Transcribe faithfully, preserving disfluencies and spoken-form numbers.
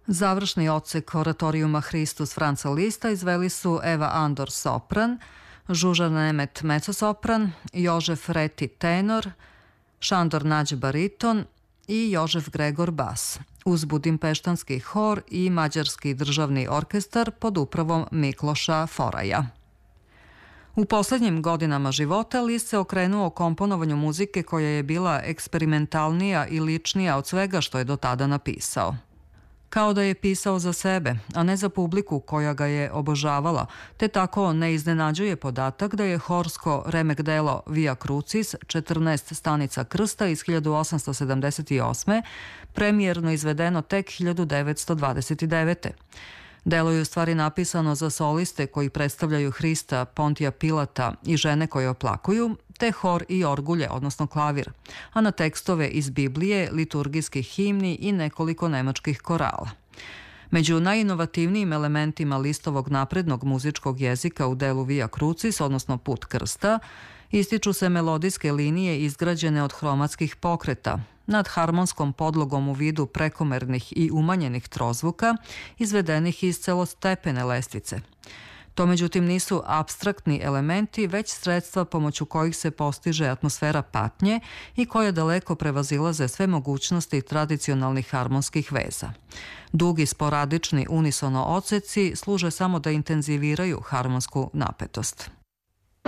Završni odsek oratorijuma Hristus Franca Lista izveli su Eva Andor sopran, Žuža Nemet mezosopran, Jožef Reti tenor, Šandor Nađ bariton i Jožef Gregor bas, uz budimpeštanski hor i mađarski državni orkestar pod upravom Mikloša Foraja. U poslednjim godinama života Liszt se okrenuo komponovanju muzike koja je bila eksperimentalnija i ličnija od svega što je do tada napisao. Kao da je pisao za sebe, a ne za publiku koja ga je obožavala, te tako ne iznenađuje podatak da je horsko remek delo Via Crucis, četrnaest stanica krsta iz hiljadu osamsto sedamdeset osme. premijerno izvedeno tek hiljadu devetsto dvadeset devete. Delo je u stvari napisano za soliste koji predstavljaju Hrista, Pontija Pilata i žene koje oplakuju, te hor i orgulje, odnosno klavir, a na tekstove iz Biblije, liturgijskih himni i nekoliko nemačkih korala. Među najinovativnijim elementima Listovog naprednog muzičkog jezika u delu Via Crucis, odnosno Put krsta, ističu se melodijske linije izgrađene od hromatskih pokreta, nad harmonskom podlogom u vidu prekomernih i umanjenih trozvuka, izvedenih iz celostepene lestvice. To međutim nisu apstraktni elementi, već sredstva pomoću kojih se postiže atmosfera patnje i koje daleko prevazilaze sve mogućnosti tradicionalnih harmonskih veza. Dugi, sporadični unisono odseci služe samo da intenziviraju harmonsku napetost.